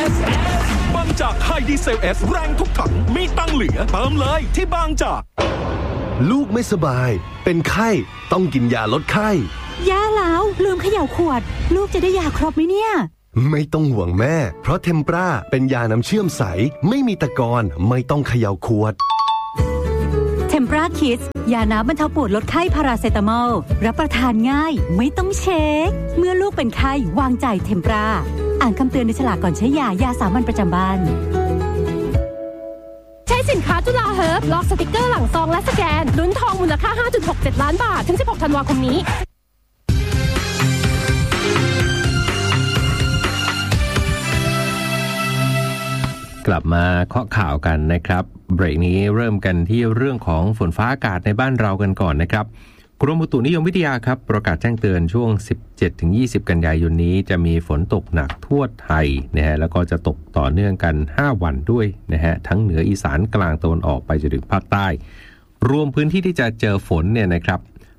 บางจากไฮดีเซล S แรงทุกถังมีตังเหลือเติมเลยที่บางจากลูกไม่สบายเป็นไข้ต้องกินยาลดไข้แย่แล้วลืมเขย่าขวดลูกจะได้ยาครบไหมเนี่ยไม่ต้องห่วงแม่เพราะเทมปราเป็นยาน้ำเชื่อมใสไม่มีตะกอนไม่ต้องเขย่าขวดเทมปราคิดยาน้ำบรรเทาปวดลดไข้พาราเซตามอลรับประทานง่ายไม่ต้องเช็คเมื่อลูกเป็นไข้วางใจเทมปราอ่านคำเตือนในฉลากก่อนใช้ยาสามัญประจำบ้านใช้สินค้าจุฬาเฮิร์บล็อกสติกเกอร์หลังซองและสแกนลุ้นทองมูลค่า 5.67 ล้านบาทถึง16ธันวาคมนี้กลับมาเคาะข่าวกันนะครับเบรกนี้เริ่มกันที่เรื่องของฝนฟ้าอากาศในบ้านเรากันก่อนนะครับกรมอุตุนิยมวิทยาครับประกาศแจ้งเตือนช่วง 17-20 กันยายนนี้จะมีฝนตกหนักทั่วไทยนะฮะแล้วก็จะตกต่อเนื่องกัน5วันด้วยนะฮะทั้งเหนืออีสานกลางตะวันออกไปจนถึงภาคใต้รวมพื้นที่ที่จะเจอฝนเนี่ยนะครับ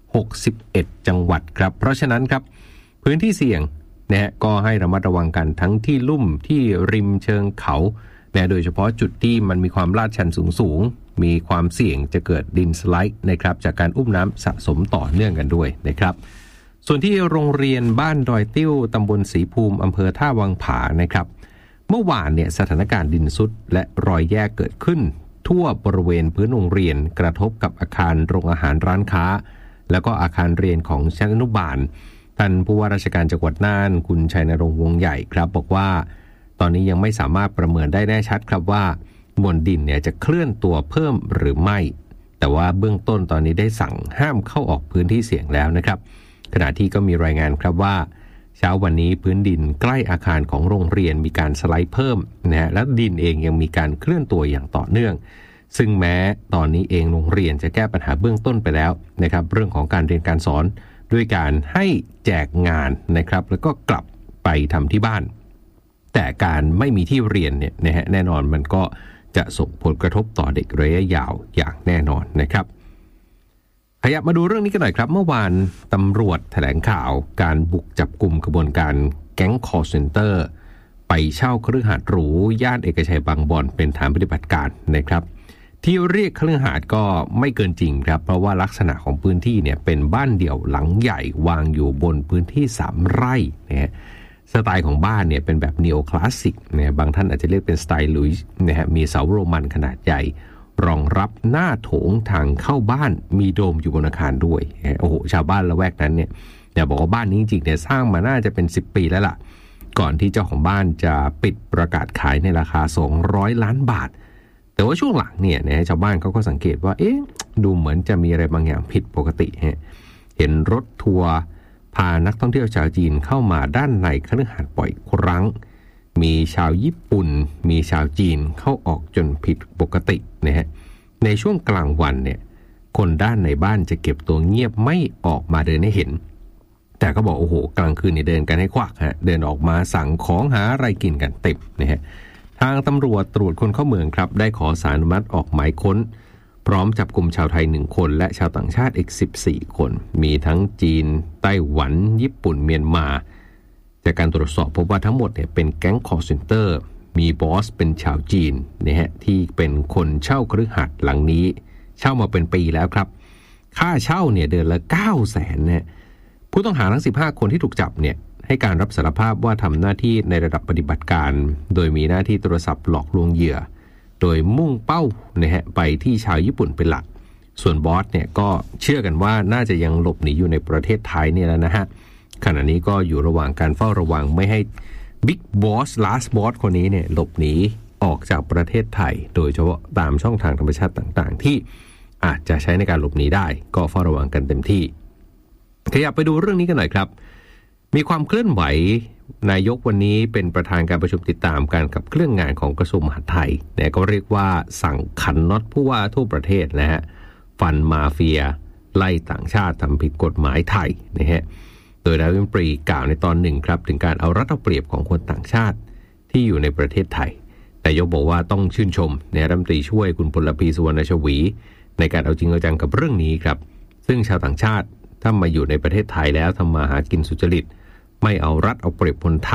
61จังหวัดครับเพราะฉะนั้นครับพื้นที่เสี่ยงนะฮะก็ให้ระมัดระวังกันทั้งที่ลุ่มที่ริมเชิงเขาโดยเฉพาะจุดที่มันมีความลาดชันสูงมีความเสี่ยงจะเกิดดินสไลด์นะครับจากการอุ้มน้ำสะสมต่อเนื่องกันด้วยนะครับส่วนที่โรงเรียนบ้านดอยติ้วตำบลศรีภูมิอำเภอท่าวังผานะครับเมื่อวานเนี่ยสถานการณ์ดินซุดและรอยแยกเกิดขึ้นทั่วบริเวณพื้นโรงเรียนกระทบกับอาคารโรงอาหารร้านค้าแล้วก็อาคารเรียนของชั้นอนุบาลท่านผู้ว่าราชการจังหวัดน่านคุณชัยนรงค์วงศ์ใหญ่ครับบอกว่าตอนนี้ยังไม่สามารถประเมินได้แน่ชัดครับว่ามวลดินเนี่ยจะเคลื่อนตัวเพิ่มหรือไม่แต่ว่าเบื้องต้นตอนนี้ได้สั่งห้ามเข้าออกพื้นที่เสี่ยงแล้วนะครับขณะที่ก็มีรายงานครับว่าเช้าวันนี้พื้นดินใกล้อาคารของโรงเรียนมีการสไลด์เพิ่มนะฮะและดินเองยังมีการเคลื่อนตัวอย่างต่อเนื่องซึ่งแม้ตอนนี้เองโรงเรียนจะแก้ปัญหาเบื้องต้นไปแล้วนะครับเรื่องของการเรียนการสอนด้วยการให้แจกงานนะครับแล้วก็กลับไปทำที่บ้านแต่การไม่มีที่เรียนเนี่ยนะฮะแน่นอนมันก็จะส่งผลกระทบต่อเด็กระยะยาวอย่างแน่นอนนะครับขยับมาดูเรื่องนี้กันหน่อยครับเมื่อวานตำรวจแถลงข่าวการบุกจับกลุ่มกระบวนการแก๊งคอลเซ็นเตอร์ไปเช่าคฤหาสน์หรูย่านเอกชัยบางบอนเป็นฐานปฏิบัติการนะครับที่เรียกคฤหาสน์ก็ไม่เกินจริงครับเพราะว่าลักษณะของพื้นที่เนี่ยเป็นบ้านเดี่ยวหลังใหญ่วางอยู่บนพื้นที่3ไร่นะฮะสไตล์ของบ้านเนี่ยเป็นแบบนีโอคลาสสิกนะบางท่านอาจจะเรียกเป็นสไตล์ลุยส์นะฮะมีเสาโรมันขนาดใหญ่รองรับหน้าโถงทางเข้าบ้านมีโดมอยู่บนอาคารด้วยโอ้โหชาวบ้านละแวกนั้นเนี่ยอย่าบอกว่าบ้านนี้จริงๆเนี่ยสร้างมาน่าจะเป็น10 ปีแล้วล่ะก่อนที่เจ้าของบ้านจะปิดประกาศขายในราคา200 ล้านบาทแต่ว่าช่วงหลังเนี่ยนะชาวบ้านเขาก็สังเกตว่าเอ๊ะดูเหมือนจะมีอะไรบางอย่างผิดปกติเห็นรถทัวร์พานักท่องเที่ยวชาวจีนเข้ามาด้านในคฤหาสน์บ่อยครั้งมีชาวญี่ปุ่นมีชาวจีนเข้าออกจนผิดปกตินะฮะในช่วงกลางวันเนี่ยคนด้านในบ้านจะเก็บตัวเงียบไม่ออกมาเดินให้เห็นแต่ก็บอกโอ้โหกลางคืนเนี่ยเดินกันให้ควักเดินออกมาสั่งของหาอะไรกินกันเต็มนะฮะทางตำรวจตรวจคนเข้าเมืองครับได้ขอสารอนุมัติออกหมายค้นพร้อมจับกลุ่มชาวไทย1คนและชาวต่างชาติอีก14คนมีทั้งจีนไต้หวันญี่ปุ่นเมียนมาจากการตรวจสอบพบว่าทั้งหมดเนี่ยเป็นแก๊งคอลเซ็นเตอร์มีบอสเป็นชาวจีนนะฮะที่เป็นคนเช่าคฤหาสน์หลังนี้เช่ามาเป็นปีแล้วครับค่าเช่าเนี่ยเดือนละ 900,000 นะผู้ต้องหาทั้ง15คนที่ถูกจับเนี่ยให้การรับสารภาพว่าทำหน้าที่ในระดับปฏิบัติการโดยมีหน้าที่โทรศัพท์หลอกลวงเหยื่อโดยมุ่งเป้านะฮะไปที่ชาวญี่ปุ่นเป็นหลักส่วนบอสเนี่ยก็เชื่อกันว่าน่าจะยังหลบหนีอยู่ในประเทศไทยเนี่ยแล้วนะฮะขณะนี้ก็อยู่ระหว่างการเฝ้าระวังไม่ให้บิ๊กบอสลาสบอสคนนี้เนี่ยหลบหนีออกจากประเทศไทยโดยเฉพาะตามช่องทางธรรมชาติต่างๆที่อาจจะใช้ในการหลบหนีได้ก็เฝ้าระวังกันเต็มที่ขยับไปดูเรื่องนี้กันหน่อยครับมีความเคลื่อนไหวนายกวันนี้เป็นประธานการประชุมติดตามการขับเคลื่อนงานของกระทรวงมหาดไทยเนี่ยก็เรียกว่าสั่งขันน็อตผู้ว่าทั่วประเทศนะฮะฟันมาเฟียไล่ต่างชาติทำผิดกฎหมายไทยนะฮะโดยนายกรัฐมนตรีกล่าวในตอนหนึ่งครับถึงการเอารัดเอาเปรียบของคนต่างชาติที่อยู่ในประเทศไทยนายกบอกว่าต้องชื่นชมนายรัฐมนตรีช่วยคุณพลพีสุวรรณชวีในการเอาจริงเอาจังกับเรื่องนี้ครับซึ่งชาวต่างชาติถ้ามาอยู่ในประเทศไทยแล้วทำมาหากินสุจริตไม่เอารัดเอาเปรียบคนไทย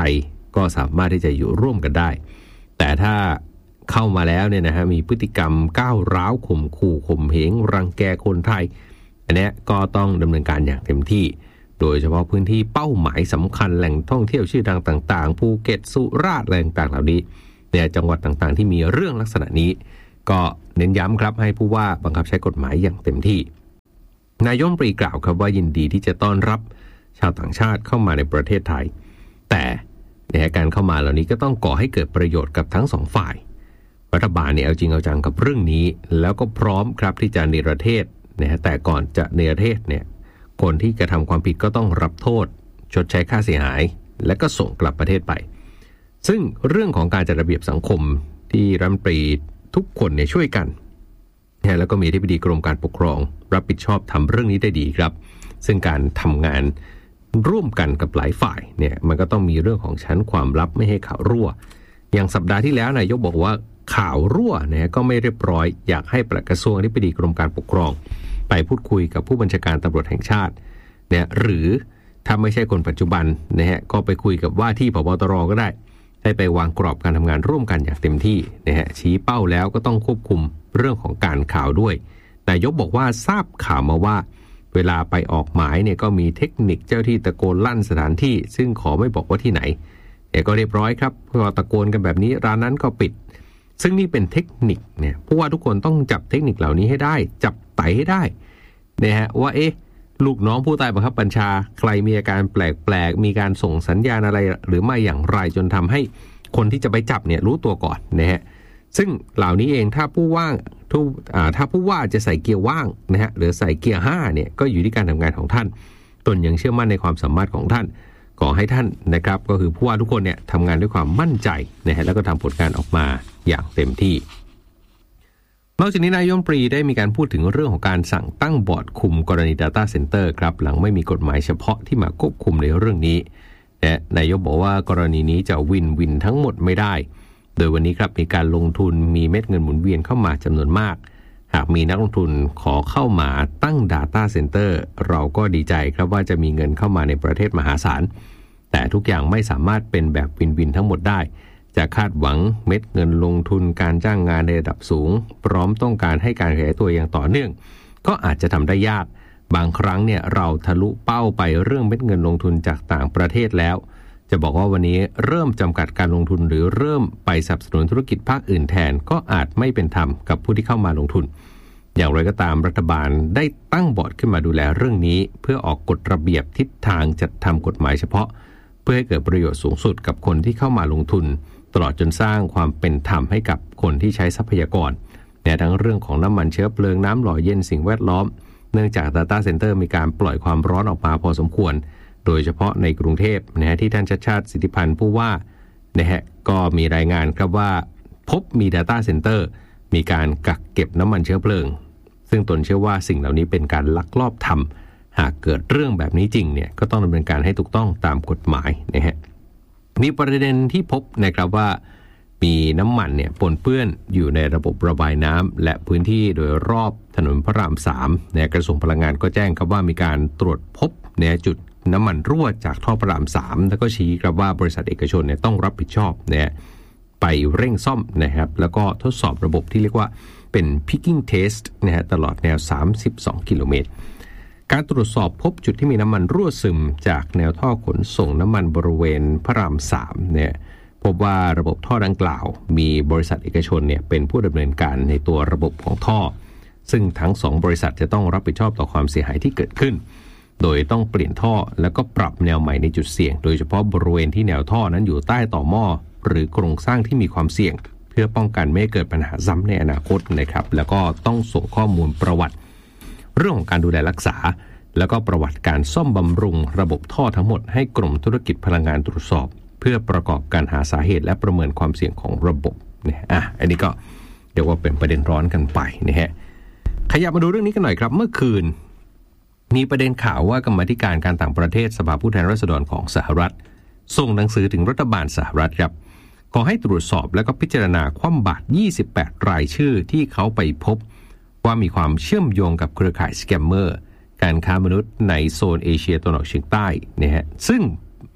ก็สามารถที่จะอยู่ร่วมกันได้แต่ถ้าเข้ามาแล้วเนี่ยนะฮะมีพฤติกรรมก้าวร้าวข่มขู่ข่มเหงรังแกคนไทยอันนี้ก็ต้องดำเนินการอย่างเต็มที่โดยเฉพาะพื้นที่เป้าหมายสำคัญแหล่งท่องเที่ยวชื่อดังต่างๆภูเก็ตสุราษฎร์อะไรต่างๆเหล่านี้เนี่ยจังหวัดต่างๆที่มีเรื่องลักษณะนี้ก็เน้นย้ำครับให้ผู้ว่าบังคับใช้กฎหมายอย่างเต็มที่นายกรัฐมนตรีกล่าวครับว่ายินดีที่จะต้อนรับชาวต่างชาติเข้ามาในประเทศไทยแต่การเข้ามาเหล่านี้ก็ต้องก่อให้เกิดประโยชน์กับทั้งสองฝ่ายรัฐบาลเนี่ยเอาจริงเอาจังกับเรื่องนี้แล้วก็พร้อมครับที่จะเนรเทศแต่ก่อนจะเนรเทศเนี่ยคนที่กระทำความผิดก็ต้องรับโทษชดใช้ค่าเสียหายและก็ส่งกลับประเทศไปซึ่งเรื่องของการจัดระเบียบสังคมที่รัฐมนตรีทุกคนเนี่ยช่วยกันแล้วก็มีอธิบดีกรมการปกครองรับผิดชอบทำเรื่องนี้ได้ดีครับซึ่งการทำงานร่วมกันกับหลายฝ่ายเนี่ยมันก็ต้องมีเรื่องของชั้นความลับไม่ให้ข่าวรั่วอย่างสัปดาห์ที่แล้วนายกบอกว่าข่าวรั่วก็ไม่เรียบร้อยอยากให้ปลัดกระทรวงอธิบดีกรมการปกครองไปพูดคุยกับผู้บัญชาการตำรวจแห่งชาติหรือถ้าไม่ใช่คนปัจจุบันก็ไปคุยกับว่าที่ผบ.ตร.ก็ได้ให้ไปวางกรอบการทำงานร่วมกันอย่างเต็มที่ชี้เป้าแล้วก็ต้องควบคุมเรื่องของการข่าวด้วยนายกบอกว่าทราบข่าวมาว่าเวลาไปออกหมายก็มีเทคนิคเจ้าที่ตะโกนลั่นสถานที่ซึ่งขอไม่บอกว่าที่ไหนก็เรียบร้อยครับพอตะโกนกันแบบนี้ร้านนั้นก็ปิดซึ่งนี่เป็นเทคนิคเพราะว่าทุกคนต้องจับเทคนิคเหล่านี้ให้ได้จับไต่ให้ได้ว่าลูกน้องผู้ใต้บังคับบัญชาใครมีอาการแปลกๆมีการส่งสัญญาณอะไรหรือไม่อย่างไรจนทำให้คนที่จะไปจับรู้ตัวก่อนซึ่งเหล่านี้เองถ้าผู้ว่าจะใส่เกียร์ว่างหรือใส่เกียร์5ก็อยู่ที่การทำงานของท่านตนยังเชื่อมั่นในความสามารถของท่านขอให้ท่านนะครับก็คือผู้ว่าทุกคนทำงานด้วยความมั่นใจแล้วก็ทำผลงานออกมาอย่างเต็มที่นอกจากนี้นายกรัฐมนตรีได้มีการพูดถึงเรื่องของการสั่งตั้งบอร์ดคุมกรณี Data Center ครับหลังไม่มีกฎหมายเฉพาะที่มาควบคุมในเรื่องนี้นายกบอกว่ากรณีนี้จะวินทั้งหมดไม่ได้โดยวันนี้ครับมีการลงทุนมีเม็ดเงินหมุนเวียนเข้ามาจำนวนมากหากมีนักลงทุนขอเข้ามาตั้ง Data Center เราก็ดีใจครับว่าจะมีเงินเข้ามาในประเทศมหาศาลแต่ทุกอย่างไม่สามารถเป็นแบบวินทั้งหมดได้จะคาดหวังเม็ดเงินลงทุนการจ้างงานในระดับสูงพร้อมต้องการให้การขยายตัวอย่างต่อเนื่องก็อาจจะทำได้ยากบางครั้งเราทะลุเป้าไปเรื่องเม็ดเงินลงทุนจากต่างประเทศแล้วจะบอกว่าวันนี้เริ่มจำกัดการลงทุนหรือเริ่มไปสนับสนุนธุรกิจภาคอื่นแทนก็อาจไม่เป็นธรรมกับผู้ที่เข้ามาลงทุนอย่างไรก็ตามรัฐบาลได้ตั้งบอร์ดขึ้นมาดูแลเรื่องนี้เพื่อออกกฎระเบียบทิศทางจัดทำกฎหมายเฉพาะเพื่อให้เกิดประโยชน์สูงสุดกับคนที่เข้ามาลงทุนตลอดจนสร้างความเป็นธรรมให้กับคนที่ใช้ทรัพยากรทั้งเรื่องของน้ำมันเชื้อเพลิงน้ำหล่อเย็นสิ่งแวดล้อมเนื่องจาก Data Center มีการปล่อยความร้อนออกมาพอสมควรโดยเฉพาะในกรุงเทพที่ท่านชัชชาติสิทธิพันธ์ผู้ว่าก็มีรายงานครับว่าพบมี Data Center มีการกักเก็บน้ำมันเชื้อเพลิงซึ่งตนเชื่อว่าสิ่งเหล่านี้เป็นการลักลอบทำหากเกิดเรื่องแบบนี้จริงก็ต้องดำเนินการให้ถูกต้องตามกฎหมายมีประเด็นที่พบนะครับว่ามีน้ำมันปนเปื้อนอยู่ในระบบระบายน้ำและพื้นที่โดยรอบถนนพระราม3กระทรวงพลังงานก็แจ้งครับว่ามีการตรวจพบจุดน้ำมันรั่วจากท่อพระราม3แล้วก็ชี้ครับว่าบริษัทเอกชนต้องรับผิดชอบไปเร่งซ่อมนะครับแล้วก็ทดสอบระบบที่เรียกว่าเป็น picking test ตลอดแนว32กิโลเมตรการตรวจสอบพบจุดที่มีน้ำมันรั่วซึมจากแนวท่อขนส่งน้ำมันบริเวณพระราม3พบว่าระบบท่อดังกล่าวมีบริษัทเอกชนเป็นผู้ดำเนินการในตัวระบบของท่อซึ่งทั้ง2บริษัทจะต้องรับผิดชอบต่อความเสียหายที่เกิดขึ้นโดยต้องเปลี่ยนท่อแล้วก็ปรับแนวใหม่ในจุดเสี่ยงโดยเฉพาะบริเวณที่แนวท่อนั้นอยู่ใต้ต่อหม้อหรือโครงสร้างที่มีความเสี่ยงเพื่อป้องกันไม่ให้เกิดปัญหาซ้ำในอนาคตนะครับแล้วก็ต้องส่งข้อมูลประวัติเรื่องของการดูแลรักษาแล้วก็ประวัติการซ่อมบำรุงระบบท่อทั้งหมดให้กรมธุรกิจพลังงานตรวจสอบเพื่อประกอบการหาสาเหตุและประเมินความเสี่ยงของระบบอันนี้ก็เรียกว่าเป็นประเด็นร้อนกันไปขยับมาดูเรื่องนี้กันหน่อยครับเมื่อคืนมีประเด็นข่าวว่ากรรมาธิการการต่างประเทศสภาผู้แทนราษฎรของสหรัฐส่งหนังสือถึงรัฐบาลสหรัฐครับขอให้ตรวจสอบและก็พิจารณาคว่ำบาตร28รายชื่อที่เขาไปพบว่ามีความเชื่อมโยงกับเครือข่ายสแกมเมอร์การค้ามนุษย์ในโซนเอเชียตะวันออกเฉียงใต้ซึ่ง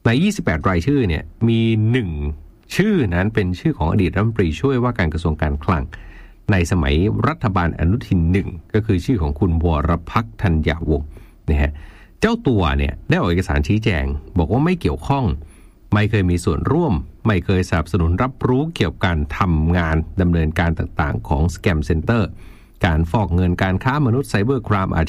ใน28รายชื่อเนี่ยมี1ชื่อนั้นเป็นชื่อของอดีตรัฐมนตรีช่วยว่าการกระทรวงการคลังในสมัยรัฐบาลอนุทิน1ก็คือชื่อของคุณวรพักษ์ธัญญาวงศ์นะฮะเจ้าตัวเนี่ยได้ออกเอกสารชี้แจงบอกว่าไม่เกี่ยวข้องไม่เคยมีส่วนร่วมไม่เคยสนับสนุนรับรู้เกี่ยวกับการทำงานดำเนินการต่างๆของ Scam Center การฟอกเงินการค้ามนุษย์ไซเบอร์คราม